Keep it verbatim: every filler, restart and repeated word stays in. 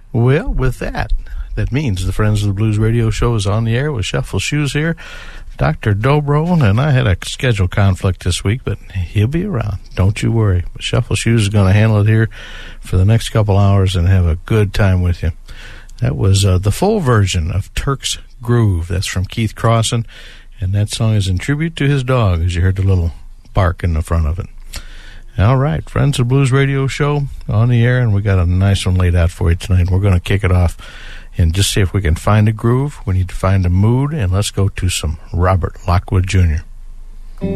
Well, with that, that means the Friends of the Blues radio show is on the air with Shuffle Shoes here. Doctor Dobro, and I had a schedule conflict this week, but he'll be around. Don't you worry. But Shuffle Shoes is going to handle it here for the next couple hours and have a good time with you. That was uh, the full version of Turk's Groove. That's from Keith Crossan, and that song is in tribute to his dog, as you heard the little bark in the front of it. All right, Friends of the Blues radio show on the air, and we got a nice one laid out for you tonight. We're going to kick it off and just see if we can find a groove. We need to find a mood, and let's go to some Robert Lockwood Junior